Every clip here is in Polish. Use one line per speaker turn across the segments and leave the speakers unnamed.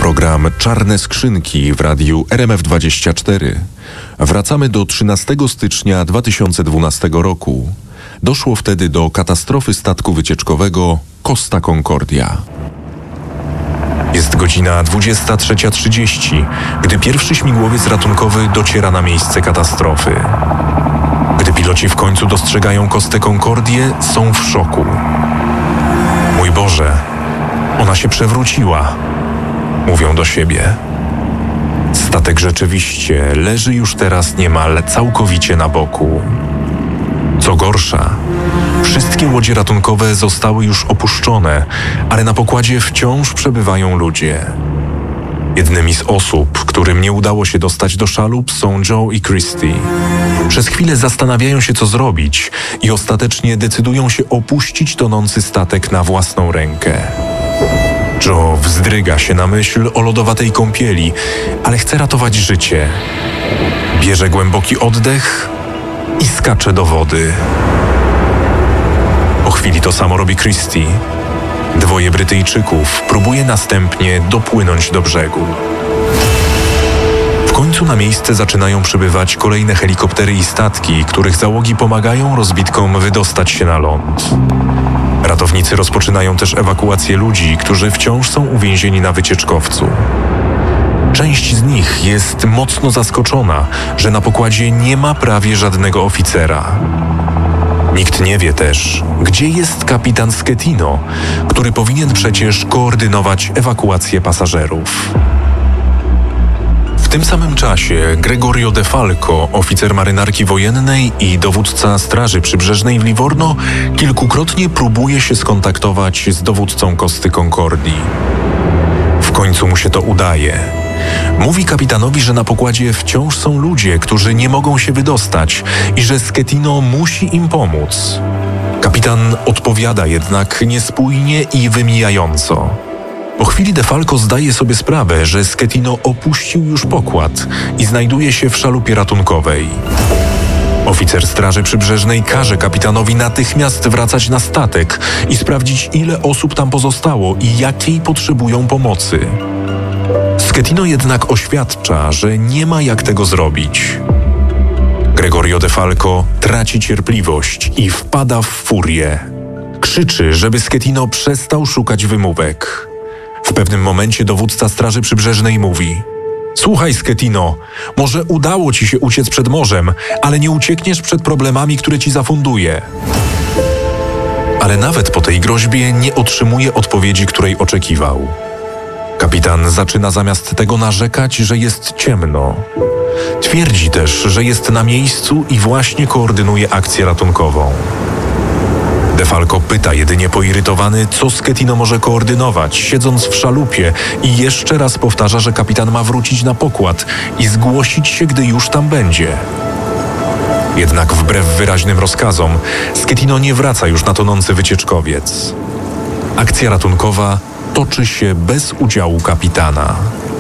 program Czarne Skrzynki w radiu RMF24. Wracamy do 13 stycznia 2012 roku. Doszło wtedy do katastrofy statku wycieczkowego Costa Concordia. Jest godzina 23:30, gdy pierwszy śmigłowiec ratunkowy dociera na miejsce katastrofy. Gdy piloci w końcu dostrzegają Costę Concordię, są w szoku. Mój Boże, ona się przewróciła, mówią do siebie. Statek rzeczywiście leży już teraz niemal całkowicie na boku. Co gorsza, wszystkie łodzie ratunkowe zostały już opuszczone, ale na pokładzie wciąż przebywają ludzie. Jednymi z osób, którym nie udało się dostać do szalup, są Joe i Christy. Przez chwilę zastanawiają się, co zrobić i ostatecznie decydują się opuścić tonący statek na własną rękę. Joe wzdryga się na myśl o lodowatej kąpieli, ale chce ratować życie. Bierze głęboki oddech i skacze do wody. Po chwili to samo robi Christy. Dwoje Brytyjczyków próbuje następnie dopłynąć do brzegu. W końcu na miejsce zaczynają przybywać kolejne helikoptery i statki, których załogi pomagają rozbitkom wydostać się na ląd. Ratownicy rozpoczynają też ewakuację ludzi, którzy wciąż są uwięzieni na wycieczkowcu. Część z nich jest mocno zaskoczona, że na pokładzie nie ma prawie żadnego oficera. Nikt nie wie też, gdzie jest kapitan Schettino, który powinien przecież koordynować ewakuację pasażerów. W tym samym czasie Gregorio De Falco, oficer marynarki wojennej i dowódca Straży Przybrzeżnej w Livorno, kilkukrotnie próbuje się skontaktować z dowódcą Costy Concordii. W końcu mu się to udaje. Mówi kapitanowi, że na pokładzie wciąż są ludzie, którzy nie mogą się wydostać i że Schettino musi im pomóc. Kapitan odpowiada jednak niespójnie i wymijająco. Po chwili De Falco zdaje sobie sprawę, że Schettino opuścił już pokład i znajduje się w szalupie ratunkowej. Oficer Straży Przybrzeżnej każe kapitanowi natychmiast wracać na statek i sprawdzić, ile osób tam pozostało i jakiej potrzebują pomocy. Schettino jednak oświadcza, że nie ma jak tego zrobić. Gregorio De Falco traci cierpliwość i wpada w furię. Krzyczy, żeby Schettino przestał szukać wymówek. W pewnym momencie dowódca Straży Przybrzeżnej mówi: „Słuchaj, Schettino, może udało ci się uciec przed morzem, ale nie uciekniesz przed problemami, które ci zafunduje”. Ale nawet po tej groźbie nie otrzymuje odpowiedzi, której oczekiwał. Kapitan zaczyna zamiast tego narzekać, że jest ciemno. Twierdzi też, że jest na miejscu i właśnie koordynuje akcję ratunkową. De Falco pyta jedynie poirytowany, co Schettino może koordynować, siedząc w szalupie, i jeszcze raz powtarza, że kapitan ma wrócić na pokład i zgłosić się, gdy już tam będzie. Jednak wbrew wyraźnym rozkazom, Schettino nie wraca już na tonący wycieczkowiec. Akcja ratunkowa toczy się bez udziału kapitana.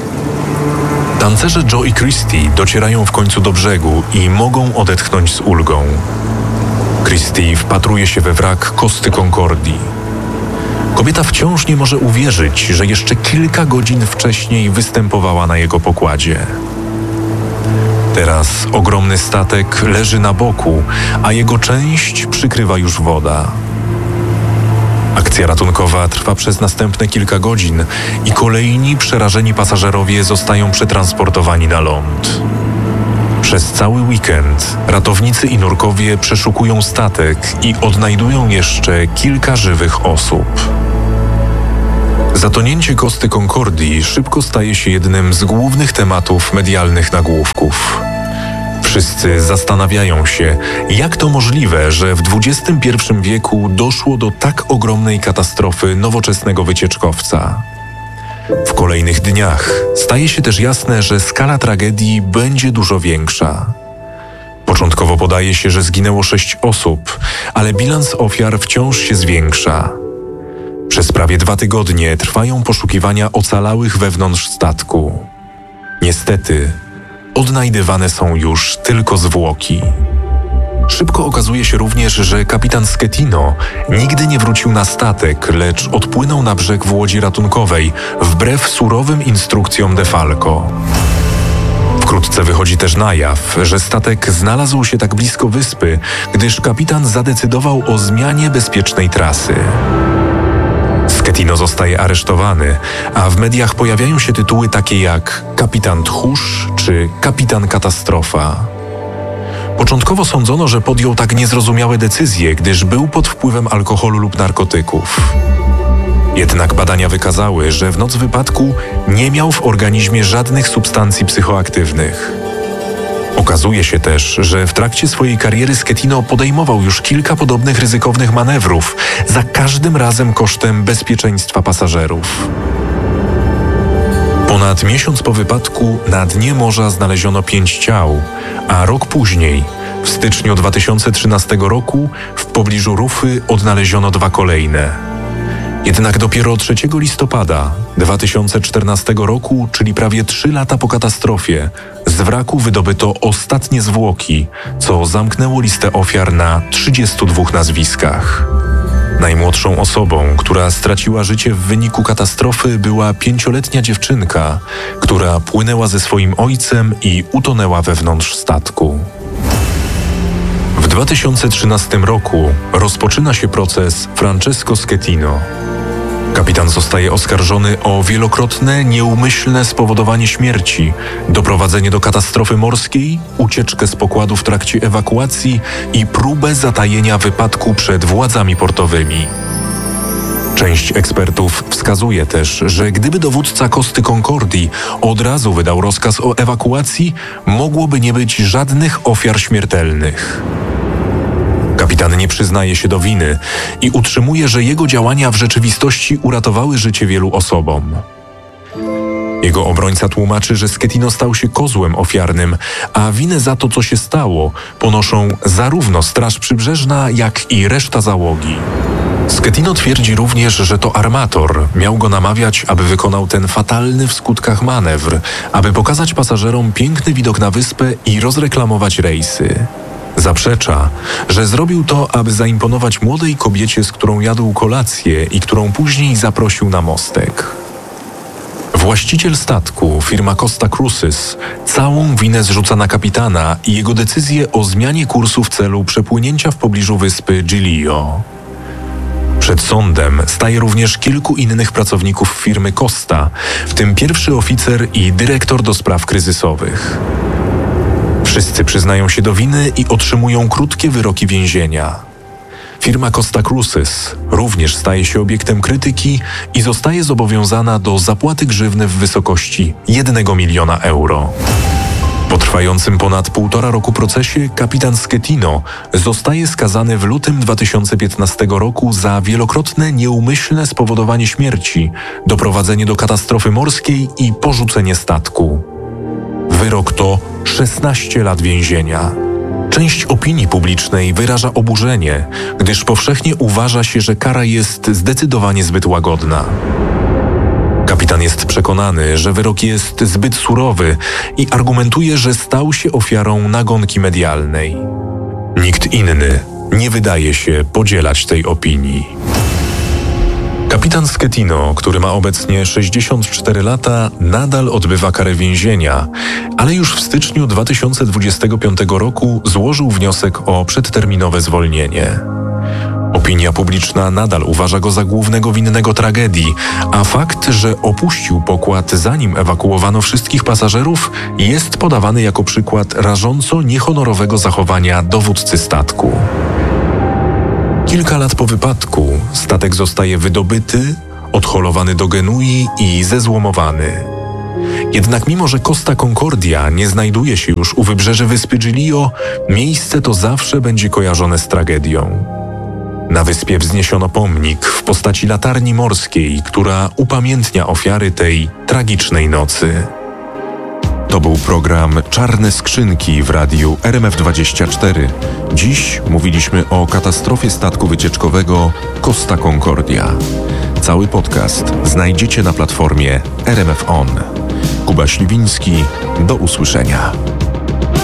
Tancerze Joe i Christy docierają w końcu do brzegu i mogą odetchnąć z ulgą. Christy wpatruje się we wrak Costy Concordii. Kobieta wciąż nie może uwierzyć, że jeszcze kilka godzin wcześniej występowała na jego pokładzie. Teraz ogromny statek leży na boku, a jego część przykrywa już woda. Akcja ratunkowa trwa przez następne kilka godzin i kolejni przerażeni pasażerowie zostają przetransportowani na ląd. Przez cały weekend ratownicy i nurkowie przeszukują statek i odnajdują jeszcze kilka żywych osób. Zatonięcie Costy Concordii szybko staje się jednym z głównych tematów medialnych nagłówków. Wszyscy zastanawiają się, jak to możliwe, że w XXI wieku doszło do tak ogromnej katastrofy nowoczesnego wycieczkowca. W kolejnych dniach staje się też jasne, że skala tragedii będzie dużo większa. Początkowo podaje się, że zginęło 6 osób, ale bilans ofiar wciąż się zwiększa. Przez prawie 2 tygodnie trwają poszukiwania ocalałych wewnątrz statku. Niestety, odnajdywane są już tylko zwłoki. Szybko okazuje się również, że kapitan Schettino nigdy nie wrócił na statek, lecz odpłynął na brzeg w łodzi ratunkowej, wbrew surowym instrukcjom De Falco. Wkrótce wychodzi też na jaw, że statek znalazł się tak blisko wyspy, gdyż kapitan zadecydował o zmianie bezpiecznej trasy. Schettino zostaje aresztowany, a w mediach pojawiają się tytuły takie jak Kapitan Tchórz czy Kapitan Katastrofa. Początkowo sądzono, że podjął tak niezrozumiałe decyzje, gdyż był pod wpływem alkoholu lub narkotyków. Jednak badania wykazały, że w noc wypadku nie miał w organizmie żadnych substancji psychoaktywnych. Okazuje się też, że w trakcie swojej kariery Schettino podejmował już kilka podobnych ryzykownych manewrów, za każdym razem kosztem bezpieczeństwa pasażerów. Ponad miesiąc po wypadku na dnie morza znaleziono 5 ciał, a rok później, w styczniu 2013 roku, w pobliżu Rufy odnaleziono 2 kolejne. Jednak dopiero 3 listopada 2014 roku, czyli prawie 3 lata po katastrofie, z wraku wydobyto ostatnie zwłoki, co zamknęło listę ofiar na 32 nazwiskach. Najmłodszą osobą, która straciła życie w wyniku katastrofy, była 5-letnia dziewczynka, która płynęła ze swoim ojcem i utonęła wewnątrz statku. W 2013 roku rozpoczyna się proces Francesco Schettino. Kapitan zostaje oskarżony o wielokrotne, nieumyślne spowodowanie śmierci, doprowadzenie do katastrofy morskiej, ucieczkę z pokładu w trakcie ewakuacji i próbę zatajenia wypadku przed władzami portowymi. Część ekspertów wskazuje też, że gdyby dowódca Costy Concordii od razu wydał rozkaz o ewakuacji, mogłoby nie być żadnych ofiar śmiertelnych. Kapitan nie przyznaje się do winy i utrzymuje, że jego działania w rzeczywistości uratowały życie wielu osobom. Jego obrońca tłumaczy, że Schettino stał się kozłem ofiarnym, a winę za to, co się stało, ponoszą zarówno Straż Przybrzeżna, jak i reszta załogi. Schettino twierdzi również, że to armator miał go namawiać, aby wykonał ten fatalny w skutkach manewr, aby pokazać pasażerom piękny widok na wyspę i rozreklamować rejsy. Zaprzecza, że zrobił to, aby zaimponować młodej kobiecie, z którą jadł kolację i którą później zaprosił na mostek. Właściciel statku, firma Costa Cruises, całą winę zrzuca na kapitana i jego decyzję o zmianie kursu w celu przepłynięcia w pobliżu wyspy Giglio. Przed sądem staje również kilku innych pracowników firmy Costa, w tym pierwszy oficer i dyrektor do spraw kryzysowych. Wszyscy przyznają się do winy i otrzymują krótkie wyroki więzienia. Firma Costa Cruises również staje się obiektem krytyki i zostaje zobowiązana do zapłaty grzywny w wysokości 1 miliona euro. Po trwającym ponad 1,5 roku procesie kapitan Schettino zostaje skazany w lutym 2015 roku za wielokrotne nieumyślne spowodowanie śmierci, doprowadzenie do katastrofy morskiej i porzucenie statku. Wyrok to 16 lat więzienia. Część opinii publicznej wyraża oburzenie, gdyż powszechnie uważa się, że kara jest zdecydowanie zbyt łagodna. Kapitan jest przekonany, że wyrok jest zbyt surowy i argumentuje, że stał się ofiarą nagonki medialnej. Nikt inny nie wydaje się podzielać tej opinii. Kapitan Schettino, który ma obecnie 64 lata, nadal odbywa karę więzienia, ale już w styczniu 2025 roku złożył wniosek o przedterminowe zwolnienie. Opinia publiczna nadal uważa go za głównego winnego tragedii, a fakt, że opuścił pokład zanim ewakuowano wszystkich pasażerów, jest podawany jako przykład rażąco niehonorowego zachowania dowódcy statku. Kilka lat po wypadku statek zostaje wydobyty, odholowany do Genui i zezłomowany. Jednak mimo, że Costa Concordia nie znajduje się już u wybrzeży wyspy Giglio, miejsce to zawsze będzie kojarzone z tragedią. Na wyspie wzniesiono pomnik w postaci latarni morskiej, która upamiętnia ofiary tej tragicznej nocy. To był program Czarne Skrzynki w radiu RMF24. Dziś mówiliśmy o katastrofie statku wycieczkowego Costa Concordia. Cały podcast znajdziecie na platformie RMF On. Kuba Śliwiński, do usłyszenia.